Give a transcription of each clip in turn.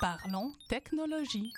Parlons technologie.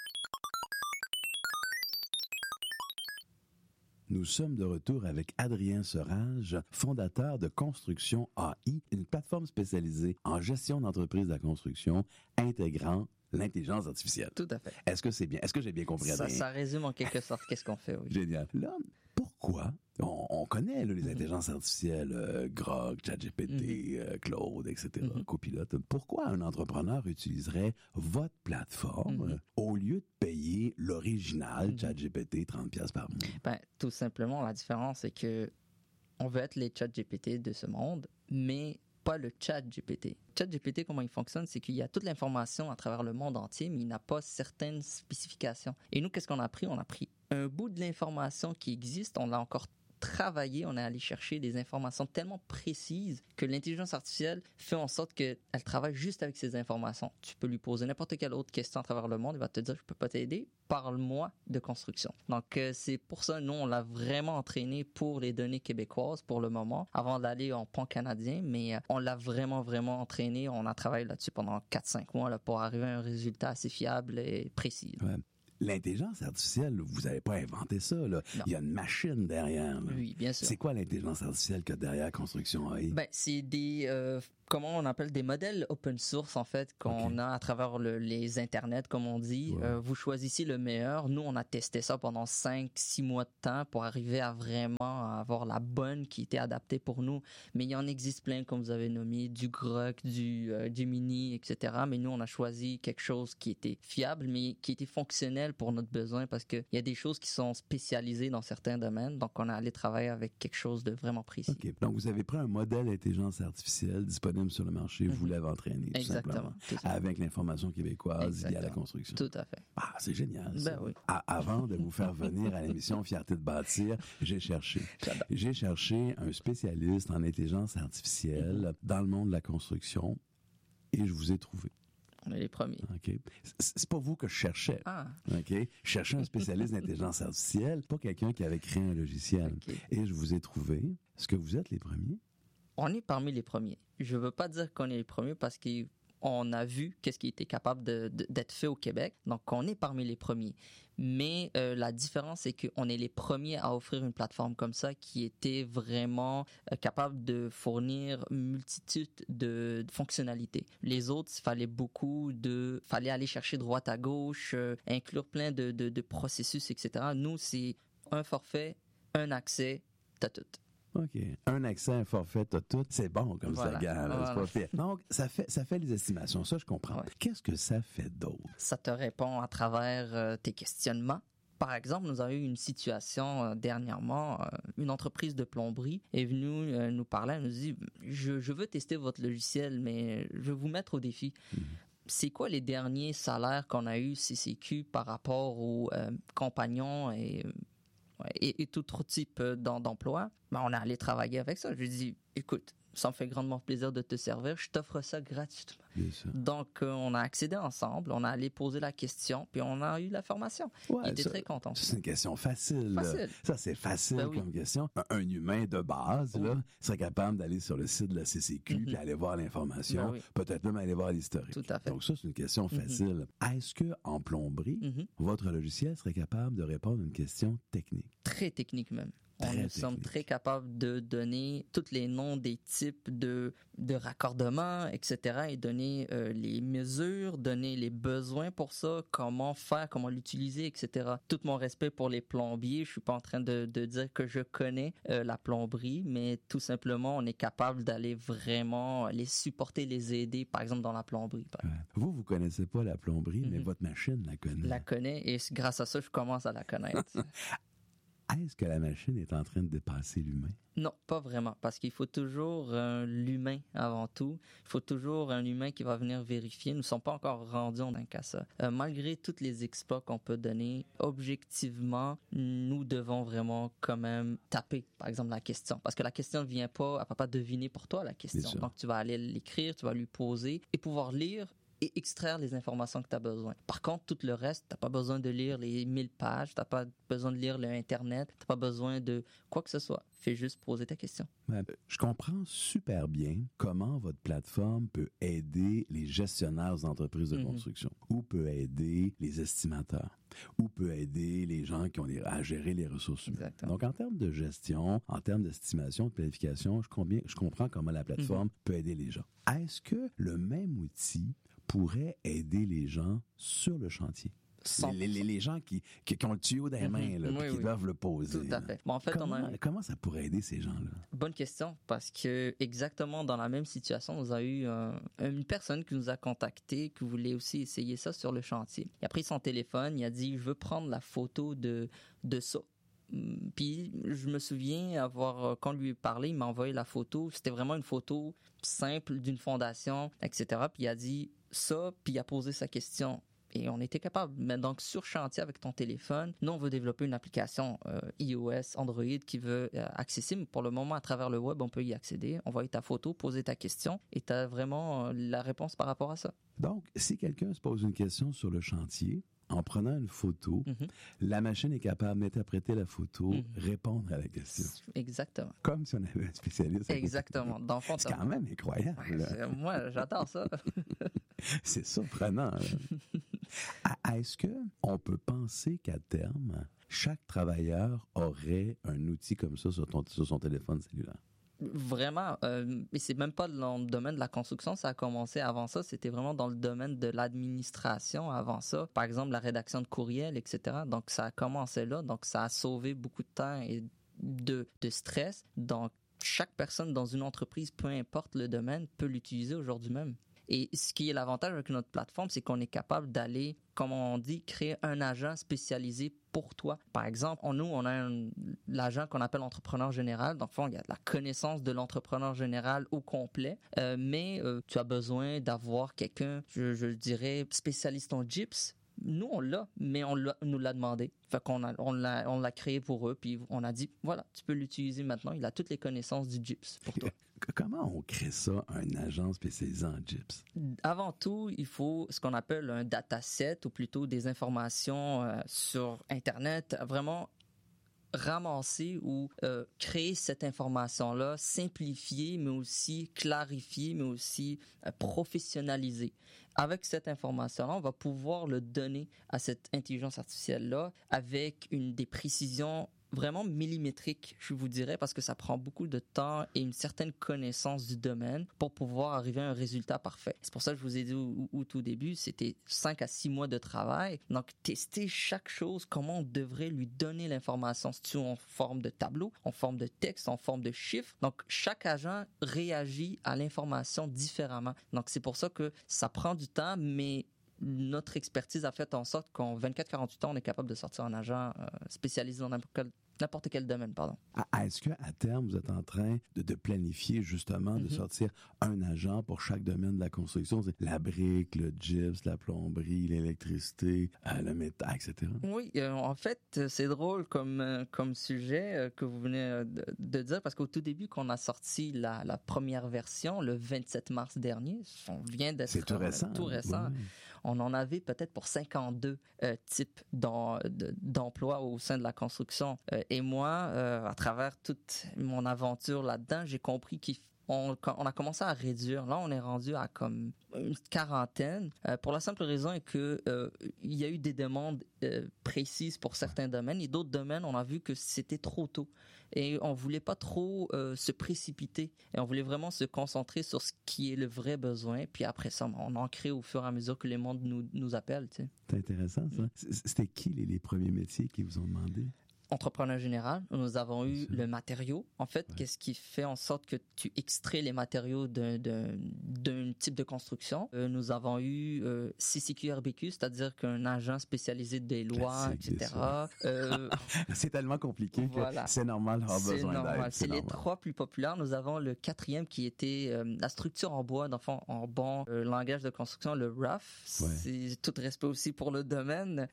Nous sommes de retour avec Adrien Serage, fondateur de Construction AI, une plateforme spécialisée en gestion d'entreprises de la construction intégrant l'intelligence artificielle. Tout à fait. Est-ce que c'est bien? Est-ce que j'ai bien compris, Adrien? Ça résume en quelque sorte qu'est-ce qu'on fait, oui. Génial. Là, pourquoi? On connaît là, les intelligences artificielles, Grok, ChatGPT, Claude, etc., Copilot. Pourquoi un entrepreneur utiliserait votre plateforme au lieu de payer l'original ChatGPT 30$ par mois? Ben, tout simplement, la différence, c'est que on veut être les ChatGPT de ce monde, mais pas le ChatGPT. ChatGPT, comment il fonctionne, c'est qu'il y a toute l'information à travers le monde entier, mais il n'a pas certaines spécifications. Et nous, qu'est-ce qu'on a pris? On a pris un bout de l'information qui existe, on l'a encore travaillé, on est allé chercher des informations tellement précises que l'intelligence artificielle fait en sorte qu'elle travaille juste avec ces informations. Tu peux lui poser n'importe quelle autre question à travers le monde, il va te dire « je peux pas t'aider, parle-moi de construction ». Donc c'est pour ça, nous, on l'a vraiment entraîné pour les données québécoises pour le moment, avant d'aller en pan-canadien, mais on l'a vraiment entraîné, on a travaillé là-dessus pendant 4-5 mois là, pour arriver à un résultat assez fiable et précis. Ouais. L'intelligence artificielle, vous n'avez pas inventé ça, là. Il y a une machine derrière, là. Oui, bien sûr. C'est quoi l'intelligence artificielle qu'il y a derrière Construction AI? Ben, c'est des, comment on appelle des modèles open source, en fait, qu'on a à travers les internets, comme on dit. Ouais. Vous choisissez le meilleur. Nous, on a testé ça pendant 5-6 mois de temps pour arriver à vraiment avoir la bonne qui était adaptée pour nous. Mais il y en existe plein, comme vous avez nommé, du Grok, du Gemini, etc. Mais nous, on a choisi quelque chose qui était fiable, mais qui était fonctionnel pour notre besoin parce qu'il y a des choses qui sont spécialisées dans certains domaines. Donc, on a allé travailler avec quelque chose de vraiment précis. OK. Donc, vous avez pris un modèle d'intelligence artificielle disponible sur le marché, vous l'avez entraîné, tout Exactement. simplement, avec l'information québécoise liée à la construction. Tout à fait. Ah, c'est génial, ça. Ben oui. Avant de vous faire venir à l'émission Fierté de bâtir, j'ai cherché. J'adore. J'ai cherché un spécialiste en intelligence artificielle dans le monde de la construction et je vous ai trouvé. On est les premiers. OK. C'est pas vous que je cherchais. Ah. OK. Je cherchais un spécialiste d'intelligence artificielle, pas quelqu'un qui avait créé un logiciel. OK. Et je vous ai trouvé. Est-ce que vous êtes les premiers? On est parmi les premiers. Je veux pas dire qu'on est les premiers parce qu'on a vu qu'est-ce qui était capable d'être fait au Québec. Donc, on est parmi les premiers. Mais la différence, c'est qu'on est les premiers à offrir une plateforme comme ça qui était vraiment capable de fournir une multitude de fonctionnalités. Les autres, fallait aller chercher droite à gauche, inclure plein de processus, etc. Nous, c'est un forfait, un accès, t'as tout. OK. Un accès, un forfait, t'as tout. C'est bon comme Voilà. slogan, là. C'est Voilà. pas pire. Donc, ça fait les estimations. Ça, je comprends. Ouais. Qu'est-ce que ça fait d'autre? Ça te répond à travers tes questionnements. Par exemple, nous avons eu une situation dernièrement, une entreprise de plomberie est venue nous parler, elle nous dit « Je veux tester votre logiciel, mais je veux vous mettre au défi. C'est quoi les derniers salaires qu'on a eu CCQ par rapport aux compagnons et tout autre type d'emploi? » Ben, on est allé travailler avec ça. Je lui ai dit « Écoute, ça me fait grandement plaisir de te servir. Je t'offre ça gratuitement. » Bien sûr. Donc, on a accédé ensemble, on a allé poser la question, puis on a eu la formation. Ouais, Il était ça, très content. C'est une question facile. Facile. Là. Ça, c'est facile Ben oui. comme question. Un humain de base là, serait capable d'aller sur le site de la CCQ puis aller voir l'information, Ben oui. peut-être même aller voir l'historique. Tout à fait. Donc ça, c'est une question facile. Est-ce que en plomberie, votre logiciel serait capable de répondre à une question technique? Très technique même. Très Nous sommes technique. très capables de donner tous les noms des types de raccordements, etc. et donner les mesures, donner les besoins pour ça, comment faire, comment l'utiliser, etc. Tout mon respect pour les plombiers. Je suis pas en train de dire que je connais la plomberie, mais tout simplement, on est capable d'aller vraiment les supporter, les aider, par exemple dans la plomberie. Ouais. Vous connaissez pas la plomberie, mais votre machine la connaît. La connais et grâce à ça, je commence à la connaître. Est-ce que la machine est en train de dépasser l'humain? Non, pas vraiment, parce qu'il faut toujours l'humain avant tout. Il faut toujours un humain qui va venir vérifier. Nous ne sommes pas encore rendus en un cas ça. Malgré tous les exploits qu'on peut donner, objectivement, nous devons vraiment quand même taper, par exemple, la question. Parce que la question ne vient pas, elle ne peut pas deviner pour toi la question. Donc, tu vas aller l'écrire, tu vas lui poser et pouvoir lire et extraire les informations que tu as besoin. Par contre, tout le reste, tu n'as pas besoin de lire les 1000 pages, tu n'as pas besoin de lire l'Internet, tu n'as pas besoin de quoi que ce soit. Fais juste poser ta question. Je comprends super bien comment votre plateforme peut aider les gestionnaires d'entreprises de construction, ou peut aider les estimateurs, ou peut aider les gens qui ont à gérer les ressources humaines. Exactement. Donc, en termes de gestion, en termes d'estimation, de planification, je comprends comment la plateforme peut aider les gens. Est-ce que le même outil pourrait aider les gens sur le chantier? Les gens qui ont le tuyau dans les mains, là, qui doivent le poser. Tout à fait. Bon, en fait, comment ça pourrait aider ces gens-là? Bonne question, parce que exactement dans la même situation, nous avons eu une personne qui nous a contacté, qui voulait aussi essayer ça sur le chantier. Il a pris son téléphone, il a dit « Je veux prendre la photo de ça ». Puis je me souviens quand lui ai parlé, il m'a envoyé la photo. C'était vraiment une photo simple d'une fondation, etc. Puis il a dit ça, puis il a posé sa question. Et on était capable. Mais donc, sur chantier avec ton téléphone, nous, on veut développer une application iOS, Android qui veut accessible. Pour le moment, à travers le web, on peut y accéder. Envoyer ta photo, poser ta question et tu as vraiment la réponse par rapport à ça. Donc, si quelqu'un se pose une question sur le chantier, en prenant une photo, la machine est capable d'interpréter la photo, répondre à la question. Exactement. Comme si on avait un spécialiste. Exactement. Dans le fond, c'est quand même incroyable. Ouais, moi, j'adore ça. C'est surprenant. Est-ce qu'on peut penser qu'à terme, chaque travailleur aurait un outil comme ça sur son téléphone cellulaire? Vraiment, et c'est même pas dans le domaine de la construction, ça a commencé avant ça, c'était vraiment dans le domaine de l'administration avant ça. Par exemple, la rédaction de courriels, etc. Donc, ça a commencé là, donc ça a sauvé beaucoup de temps et de stress. Donc, chaque personne dans une entreprise, peu importe le domaine, peut l'utiliser aujourd'hui même. Et ce qui est l'avantage avec notre plateforme, c'est qu'on est capable d'aller, comme on dit, créer un agent spécialisé pour toi. Par exemple, on a l'agent qu'on appelle entrepreneur général. Donc, il y a la connaissance de l'entrepreneur général au complet, mais tu as besoin d'avoir quelqu'un, je dirais, spécialiste en gyps. Nous, on l'a, mais on nous l'a demandé. Fait qu'on l'a créé pour eux, puis on a dit, voilà, tu peux l'utiliser maintenant. Il a toutes les connaissances du gyps pour toi. Comment on crée ça, un agent spécialisé en gyps? Avant tout, il faut ce qu'on appelle un dataset, ou plutôt des informations sur Internet, vraiment ramasser ou créer cette information-là, simplifier, mais aussi clarifier, mais aussi professionnaliser. Avec cette information-là, on va pouvoir le donner à cette intelligence artificielle-là avec des précisions vraiment millimétrique, je vous dirais, parce que ça prend beaucoup de temps et une certaine connaissance du domaine pour pouvoir arriver à un résultat parfait. C'est pour ça que je vous ai dit au tout début, c'était 5 à 6 mois de travail. Donc, tester chaque chose, comment on devrait lui donner l'information, c'est-tu en forme de tableau, en forme de texte, en forme de chiffres. Donc, chaque agent réagit à l'information différemment. Donc, c'est pour ça que ça prend du temps, mais notre expertise a fait en sorte qu'en 24-48 ans, on est capable de sortir un agent spécialisé dans n'importe quel domaine, pardon. Est-ce qu'à terme, vous êtes en train de planifier justement de sortir un agent pour chaque domaine de la construction? La brique, le gyps, la plomberie, l'électricité, le métal, etc. Oui, en fait, c'est drôle comme sujet que vous venez de dire, parce qu'au tout début, quand on a sorti la première version, le 27 mars dernier, on vient d'être... C'est tout récent. Tout récent. Oui. On en avait peut-être pour 52 types d'emplois au sein de la construction. Et moi, à travers toute mon aventure là-dedans, j'ai compris qu'on a commencé à réduire. Là, on est rendu à comme une quarantaine. Pour la simple raison est que il y a eu des demandes précises pour certains domaines et d'autres domaines, on a vu que c'était trop tôt. Et on voulait pas trop se précipiter. Et on voulait vraiment se concentrer sur ce qui est le vrai besoin. Puis après ça, on en crée au fur et à mesure que les mondes nous appellent. Tu sais. C'est intéressant, ça. C'était qui les premiers métiers qui vous ont demandé? Entrepreneur général, nous avons eu le matériau. En fait, qu'est-ce qui fait en sorte que tu extrais les matériaux d'un type de construction? Nous avons eu CCQ-RBQ, c'est-à-dire qu'un agent spécialisé des lois, etc. C'est tellement compliqué que c'est normal d'avoir besoin d'aide. C'est les trois plus populaires. Nous avons le quatrième qui était la structure en bois, en bon langage de construction, le rough. C'est tout respect aussi pour le domaine.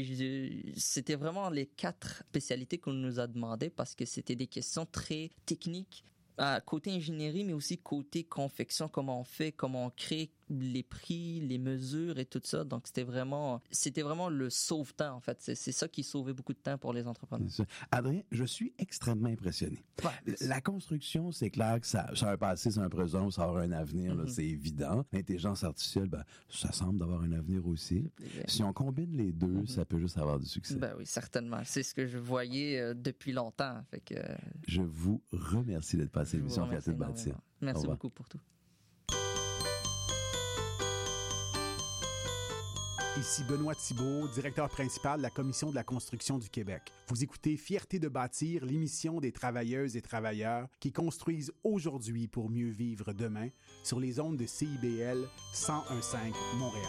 C'était vraiment les 4 spécialités qu'on nous a demandé parce que c'était des questions très techniques côté ingénierie, mais aussi côté confection, comment on fait, comment on crée les prix, les mesures et tout ça. Donc, c'était vraiment le sauve-temps, en fait. C'est ça qui sauvait beaucoup de temps pour les entrepreneurs. Adrien, je suis extrêmement impressionné. Ouais. La construction, c'est clair que ça a un passé, c'est un présent, ça aura un avenir, là, c'est évident. L'intelligence artificielle, ça semble avoir un avenir aussi. Si on combine les deux, ça peut juste avoir du succès. Ben oui, certainement. C'est ce que je voyais depuis longtemps. Fait que, je vous remercie d'être passé à l'émission Fierté de bâtir. Merci beaucoup pour tout. Ici Benoît Thibault, directeur principal de la Commission de la construction du Québec. Vous écoutez Fierté de bâtir, l'émission des travailleuses et travailleurs qui construisent aujourd'hui pour mieux vivre demain sur les ondes de CIBL 101.5 Montréal.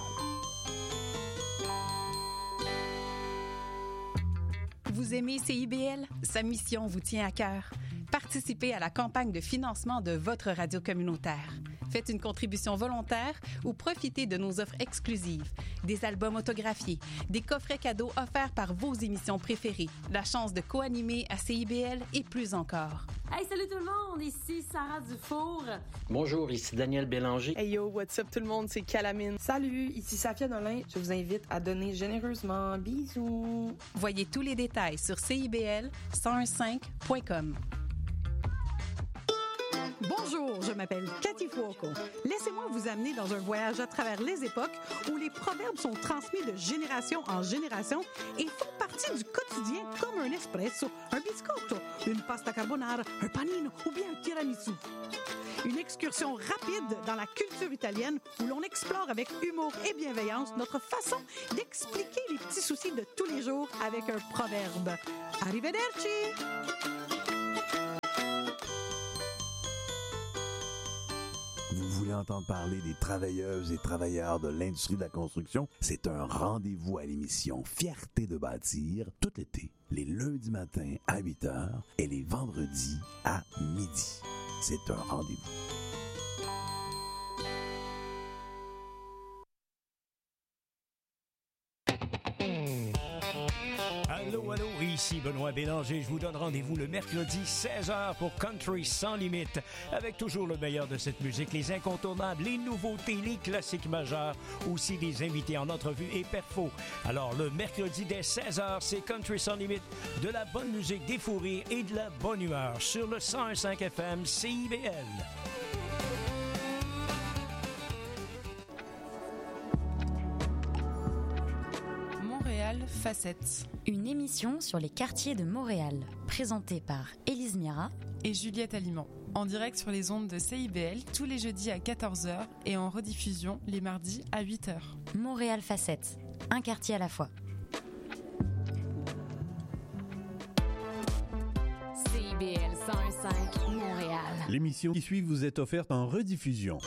Vous aimez CIBL? Sa mission vous tient à cœur. Participez à la campagne de financement de votre radio communautaire. Faites une contribution volontaire ou profitez de nos offres exclusives. Des albums autographiés, des coffrets cadeaux offerts par vos émissions préférées, la chance de co-animer à CIBL et plus encore. Hey, salut tout le monde! Ici Sarah Dufour. Bonjour, ici Daniel Bélanger. Hey yo, what's up tout le monde, c'est Calamine. Salut, ici Safia Nolin. Je vous invite à donner généreusement. Bisous! Voyez tous les détails sur CIBL1015.com. Bonjour, je m'appelle Cathy Fuoco. Laissez-moi vous amener dans un voyage à travers les époques où les proverbes sont transmis de génération en génération et font partie du quotidien comme un espresso, un biscotto, une pasta carbonara, un panino ou bien un tiramisu. Une excursion rapide dans la culture italienne où l'on explore avec humour et bienveillance notre façon d'expliquer les petits soucis de tous les jours avec un proverbe. Arrivederci! Vous voulez entendre parler des travailleuses et travailleurs de l'industrie de la construction? C'est un rendez-vous à l'émission Fierté de bâtir tout l'été, les lundis matins à 8h et les vendredis à midi. C'est un rendez-vous. Allô, ici Benoît Bélanger. Je vous donne rendez-vous le mercredi 16h pour Country sans limite, avec toujours le meilleur de cette musique, les incontournables, les nouveautés, les classiques majeurs, aussi des invités en entrevue et perfos. Alors le mercredi dès 16h, c'est Country sans limite, de la bonne musique, des fous rires et de la bonne humeur sur le 101.5 FM CIBL. Facettes. Une émission sur les quartiers de Montréal, présentée par Élise Mira et Juliette Aliment, en direct sur les ondes de CIBL tous les jeudis à 14h et en rediffusion les mardis à 8h. Montréal Facettes, un quartier à la fois. CIBL 101.5 Montréal. L'émission qui suit vous est offerte en rediffusion.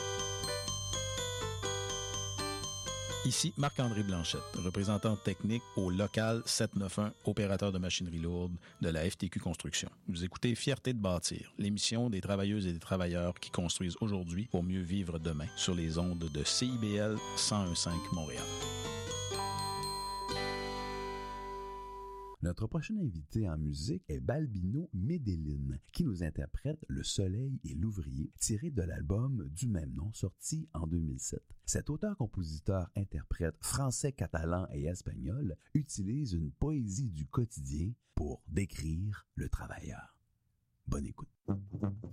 Ici Marc-André Blanchette, représentant technique au local 791, opérateur de machinerie lourde de la FTQ Construction. Vous écoutez Fierté de bâtir, l'émission des travailleuses et des travailleurs qui construisent aujourd'hui pour mieux vivre demain, sur les ondes de CIBL 101.5 Montréal. Notre prochain invité en musique est Balbino Medellin, qui nous interprète Le Soleil et l'Ouvrier, tiré de l'album du même nom, sorti en 2007. Cet auteur-compositeur-interprète français, catalan et espagnol utilise une poésie du quotidien pour décrire le travailleur. Bonne écoute.